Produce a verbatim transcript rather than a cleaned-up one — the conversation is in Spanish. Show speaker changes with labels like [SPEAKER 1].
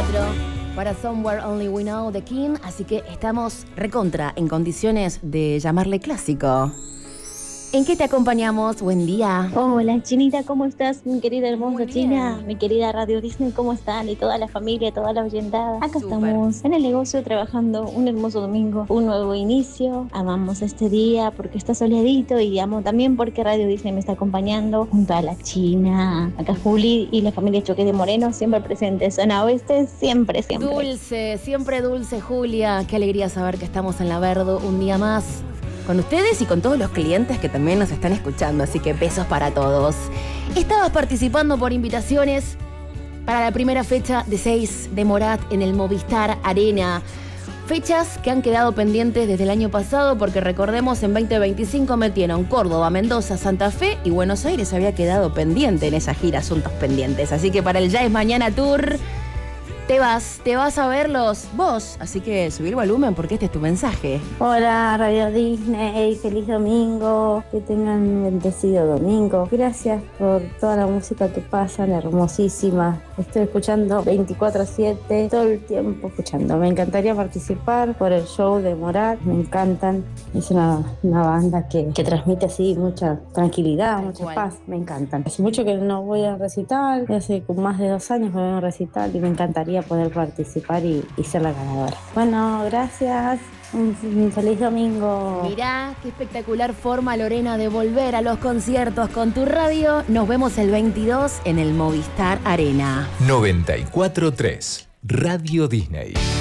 [SPEAKER 1] cuatro para Somewhere Only We Know The King, así que estamos recontra en condiciones de llamarle clásico. ¿En qué te acompañamos? Buen día.
[SPEAKER 2] Hola, Chinita, ¿cómo estás? Mi querida hermosa China, mi querida Radio Disney, ¿cómo están? Y toda la familia, toda la oyentada. Acá
[SPEAKER 1] Súper.
[SPEAKER 2] estamos en el negocio trabajando un hermoso domingo, un nuevo inicio. Amamos este día porque está soleadito y amo también porque Radio Disney me está acompañando junto a la China. Acá Juli y la familia Choque de Moreno, siempre presentes. Zona Oeste, siempre, siempre.
[SPEAKER 1] Dulce, siempre dulce, Julia. Qué alegría saber que estamos en la Verdo un día más con ustedes y con todos los clientes que también nos están escuchando, así que besos para todos. Estabas participando por invitaciones para la primera fecha de seis de Morat en el Movistar Arena. Fechas que han quedado pendientes desde el año pasado porque recordemos en veinte veinticinco metieron Córdoba, Mendoza, Santa Fe y Buenos Aires había quedado pendiente en esa gira Asuntos Pendientes. Así que para el Ya es Mañana Tour te vas, te vas a verlos vos, así que subí el volumen porque este es tu mensaje.
[SPEAKER 2] Hola Radio Disney, feliz domingo, que tengan un bendecido domingo. Gracias por toda la música que pasan, hermosísima. Estoy escuchando veinticuatro siete, todo el tiempo escuchando. Me encantaría participar por el show de Morat, me encantan. Es una, una banda que, que transmite así mucha tranquilidad, Tal mucha cual. paz, me encantan. Hace mucho que no voy a recital, hace más de dos años que voy a un recital y me encantaría poder participar y, y ser la ganadora. Bueno, gracias. Un, un feliz domingo.
[SPEAKER 1] Mirá qué espectacular forma, Lorena, de volver a los conciertos con tu radio. Nos vemos el veintidós en el Movistar Arena.
[SPEAKER 3] noventa y cuatro tres Radio Disney.